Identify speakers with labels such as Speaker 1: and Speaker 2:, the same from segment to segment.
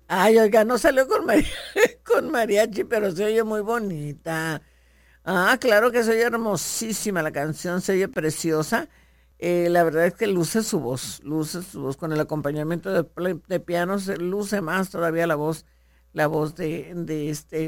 Speaker 1: Ay, oiga, no salió con, con mariachi, pero se oye muy bonita. Ah, claro que se oye hermosísima la canción, se oye preciosa. La verdad es que luce su voz con el acompañamiento de piano, se luce más todavía la voz de este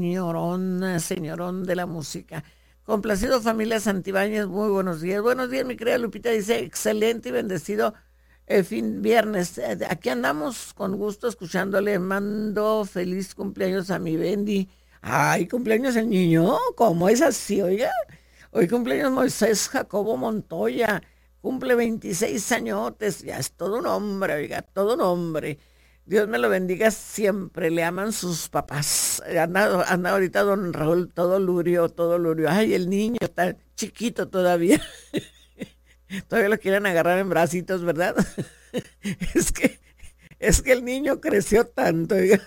Speaker 1: señorón de la música. Complacido familia Santibáñez, muy buenos días. Buenos días, mi querida Lupita, dice, excelente y bendecido fin viernes. Aquí andamos con gusto escuchándole, mando feliz cumpleaños a mi Bendy. Ay, cumpleaños el niño, ¿cómo es así, oiga? Hoy cumpleaños Moisés Jacobo Montoya, cumple 26 añotes, ya es todo un hombre, oiga, todo un hombre. Dios me lo bendiga siempre, le aman sus papás. Anda ahorita don Raúl, todo lurio, todo lurio. Ay, el niño está chiquito todavía. Todavía lo quieren agarrar en bracitos, ¿verdad? Es que, es que el niño creció tanto, oiga.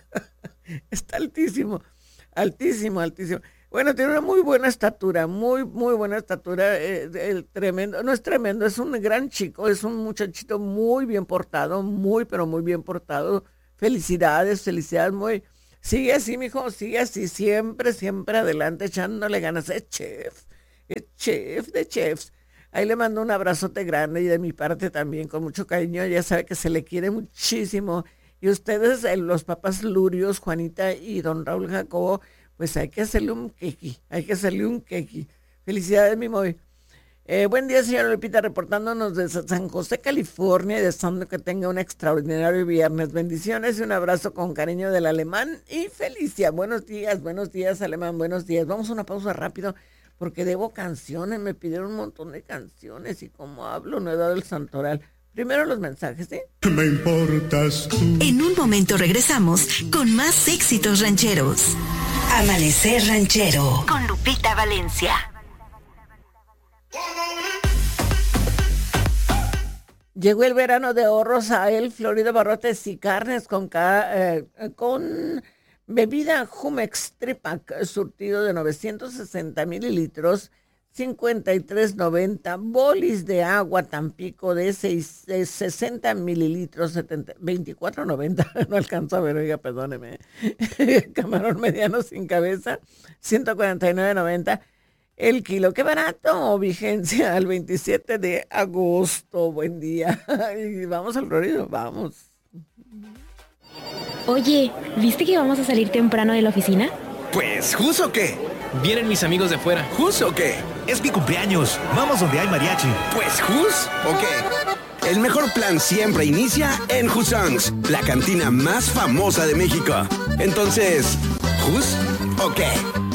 Speaker 1: Está altísimo, altísimo, altísimo. Bueno, tiene una muy buena estatura, muy, muy buena estatura. El tremendo, no es tremendo, es un gran chico, es un muchachito muy bien portado, muy, pero muy bien portado. Felicidades, felicidades, muy. Sigue así, mijo, sigue así, siempre, siempre adelante, echándole ganas. Es chef de chefs. Ahí le mando un abrazote grande y de mi parte también, con mucho cariño. Ya sabe que se le quiere muchísimo. Y ustedes, los papás Lurios, Juanita y don Raúl Jacobo, pues hay que hacerle un quequi, hay que hacerle un quequi. Felicidades, mi Moy. Buen día, señora Lupita, reportándonos desde San José, California, y deseando que tenga un extraordinario viernes. Bendiciones y un abrazo con cariño del Alemán y Felicia. Buenos días, Alemán, buenos días. Vamos a una pausa rápido, porque debo canciones, me pidieron un montón de canciones, y como hablo, no he dado el santoral. Primero los mensajes, ¿sí?
Speaker 2: Me importas tú.
Speaker 3: En un momento regresamos con más éxitos rancheros. Amanecer Ranchero con Lupita Valencia.
Speaker 1: Llegó el verano de ahorros a El Florido Barrotes y Carnes con bebida Jumex Tripac, surtido de 960 mililitros, 53.90, bolis de agua Tampico de 60 mililitros, 24.90, no alcanzo a ver, oiga, perdóneme. Camarón mediano sin cabeza, 149.90 el kilo. ¡Qué barato! Vigencia al 27 de agosto. Buen día. Y vamos al Florido, vamos.
Speaker 4: Oye, ¿viste que vamos a salir temprano de la oficina?
Speaker 5: Pues, ¿justo qué?
Speaker 6: Vienen mis amigos de afuera.
Speaker 5: ¿Justo qué?
Speaker 7: Es mi cumpleaños. Vamos donde hay mariachi.
Speaker 5: Pues, ¿jus o qué? El mejor plan siempre inicia en Hussongs, la cantina más famosa de México. Entonces, ¿jus o qué?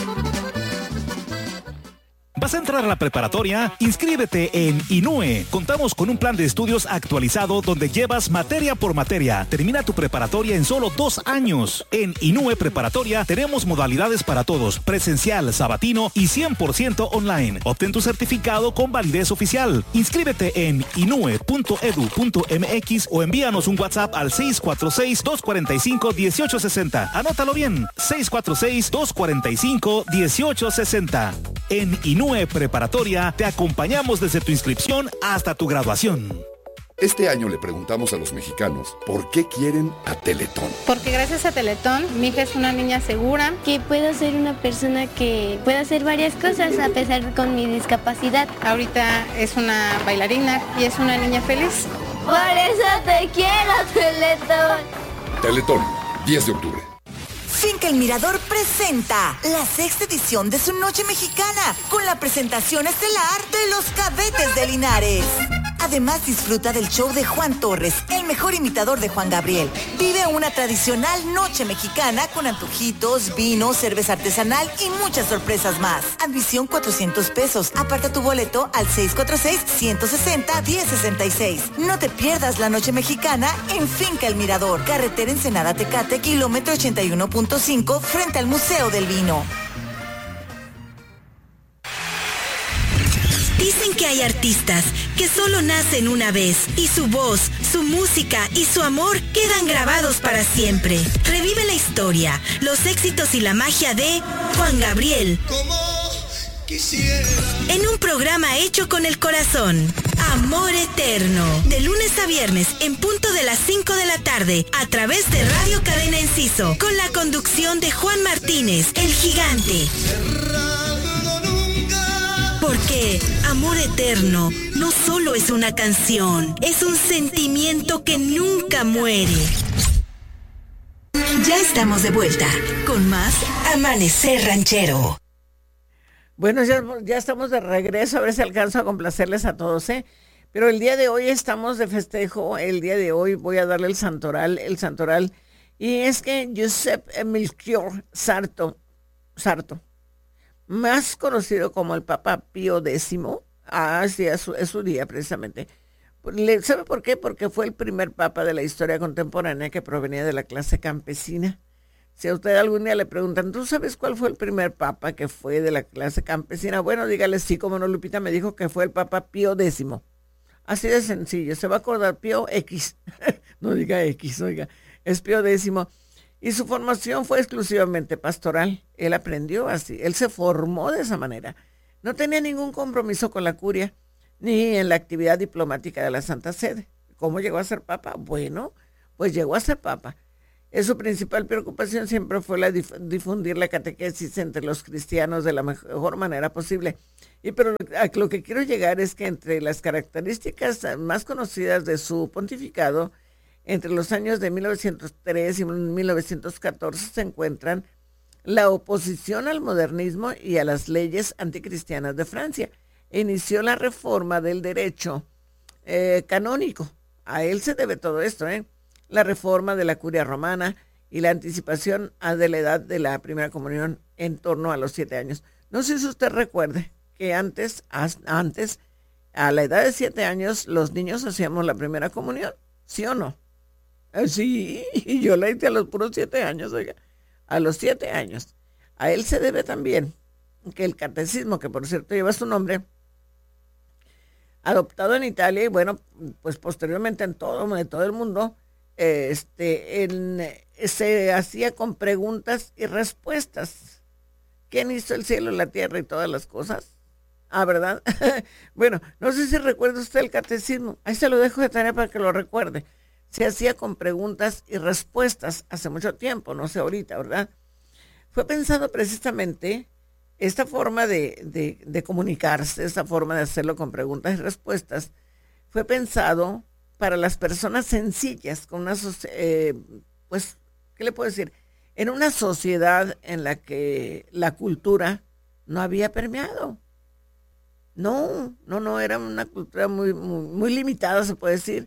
Speaker 7: ¿Vas a entrar a la preparatoria? Inscríbete en INUE. Contamos con un plan de estudios actualizado donde llevas materia por materia. Termina tu preparatoria en solo 2 años. En INUE Preparatoria tenemos modalidades para todos, presencial, sabatino y 100% online. Obtén tu certificado con validez oficial. Inscríbete en inue.edu.mx o envíanos un WhatsApp al 646-245-1860. Anótalo bien, 646-245-1860. En INUE Preparatoria te acompañamos desde tu inscripción hasta tu graduación.
Speaker 8: Este año le preguntamos a los mexicanos por qué quieren a Teletón.
Speaker 9: Porque gracias a Teletón, mi hija es una niña segura.
Speaker 10: Que puedo ser una persona que pueda hacer varias cosas a pesar de con mi discapacidad.
Speaker 9: Ahorita es una bailarina y es una niña feliz.
Speaker 10: Por eso te quiero, Teletón.
Speaker 8: Teletón, 10 de octubre.
Speaker 3: Finca El Mirador presenta la 6ª edición de su Noche Mexicana con la presentación estelar de Los Cadetes de Linares. Además, disfruta del show de Juan Torres, el mejor imitador de Juan Gabriel. Vive una tradicional noche mexicana con antojitos, vino, cerveza artesanal y muchas sorpresas más. Admisión 400 pesos. Aparta tu boleto al 646-160-1066. No te pierdas la Noche Mexicana en Finca El Mirador. Carretera Ensenada Tecate, kilómetro 81.5, frente al Museo del Vino. Dicen que hay artistas que solo nacen una vez y su voz, su música y su amor quedan grabados para siempre. Revive la historia, los éxitos y la magia de Juan Gabriel. En un programa hecho con el corazón. Amor Eterno, de lunes a viernes en punto de las 5 de la tarde, a través de Radio Cadena Enciso, con la conducción de Juan Martínez, el gigante. Porque Amor Eterno no solo es una canción, es un sentimiento que nunca muere. Ya estamos de vuelta con más Amanecer Ranchero.
Speaker 1: Bueno, ya estamos de regreso, a ver si alcanzo a complacerles a todos, ¿eh? Pero el día de hoy estamos de festejo, el día de hoy voy a darle el santoral, y es que Josep Melchior Sarto, más conocido como el Papa Pío X, sí, es su día precisamente. ¿Sabe por qué? Porque fue el primer papa de la historia contemporánea que provenía de la clase campesina. Si a usted algún día le preguntan, ¿tú sabes cuál fue el primer papa que fue de la clase campesina? Bueno, dígale sí, como no, Lupita me dijo que fue el Papa Pío X. Así de sencillo, se va a acordar, Pío X. No diga X, oiga, es Pío X. Y su formación fue exclusivamente pastoral. Él aprendió así, él se formó de esa manera. No tenía ningún compromiso con la curia, ni en la actividad diplomática de la Santa Sede. ¿Cómo llegó a ser papa? Bueno, pues llegó a ser papa. Su principal preocupación siempre fue difundir la catequesis entre los cristianos de la mejor manera posible. Pero a lo que quiero llegar es que entre las características más conocidas de su pontificado, entre los años de 1903 y 1914 se encuentran la oposición al modernismo y a las leyes anticristianas de Francia. Inició la reforma del derecho canónico. A él se debe todo esto, la reforma de la curia romana y la anticipación de la edad de la primera comunión en torno a los 7 años. No sé si usted recuerde que antes, a la edad de 7 años, los niños hacíamos la primera comunión, ¿sí o no? Sí, y yo la hice a los puros 7 años, oiga, a los 7 años. A él se debe también que el catecismo, que por cierto lleva su nombre, adoptado en Italia y bueno, pues posteriormente en todo el mundo, se hacía con preguntas y respuestas. ¿Quién hizo el cielo, la tierra y todas las cosas? ¿Verdad? Bueno, no sé si recuerda usted el catecismo. Ahí se lo dejo de tarea para que lo recuerde. Se hacía con preguntas y respuestas hace mucho tiempo, no sé ahorita, ¿verdad? Fue pensado precisamente esta forma de comunicarse, esta forma de hacerlo con preguntas y respuestas, fue pensado para las personas sencillas, con una pues, ¿qué le puedo decir? En una sociedad en la que la cultura no había permeado. No, era una cultura muy limitada, se puede decir.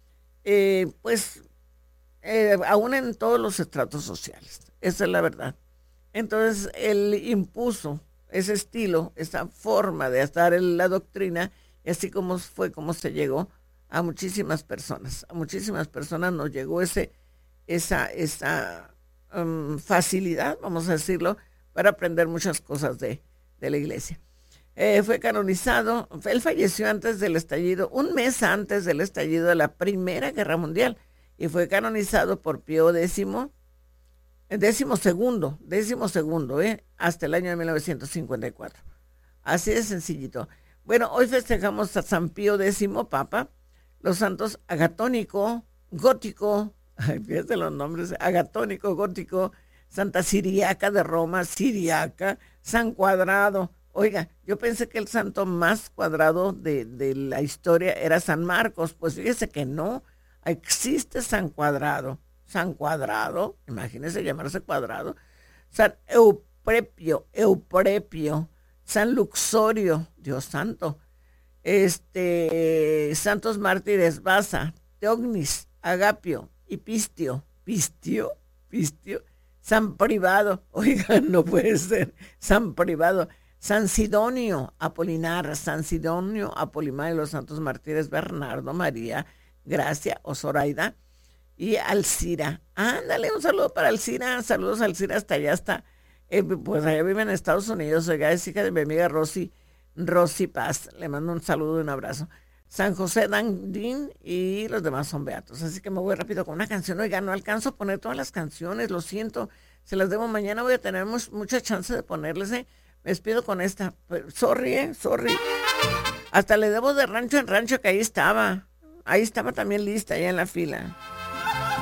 Speaker 1: Aún en todos los estratos sociales. Esa es la verdad. Entonces, él impuso ese estilo, esa forma de estar en la doctrina, y así como se llegó a muchísimas personas. A muchísimas personas nos llegó esa facilidad, vamos a decirlo, para aprender muchas cosas de la iglesia. Fue canonizado, él falleció un mes antes del estallido de la Primera Guerra Mundial, y fue canonizado por Pío X, segundo, hasta el año de 1954. Así de sencillito. Bueno, hoy festejamos a San Pío X, Papa, los santos Agatónico, Gótico, fíjate los nombres, Agatónico, Gótico, Santa Siriaca de Roma, San Cuadrado. Oiga, yo pensé que el santo más cuadrado de la historia era San Marcos, pues fíjese que no, existe San Cuadrado, imagínese llamarse Cuadrado, San Euprepio, San Luxorio, Dios santo, santos mártires Basa, Teognis, Agapio y Pistio, San Privado, oiga, no puede ser, San Privado, San Sidonio Apolinar y los santos mártires Bernardo, María, Gracia o Zoraida y Alcira. Ándale, un saludo para Alcira, saludos a Alcira hasta allá, pues allá vive en Estados Unidos, oiga, es hija de mi amiga Rosy Paz, le mando un saludo y un abrazo. San José Dandín y los demás son beatos, así que me voy rápido con una canción. Oiga, no alcanzo a poner todas las canciones, lo siento, se las debo mañana, voy a tener mucha chance de ponerles, Me despido con esta, sorry. Hasta le debo de rancho en rancho que ahí estaba. Ahí estaba también lista, allá en la fila.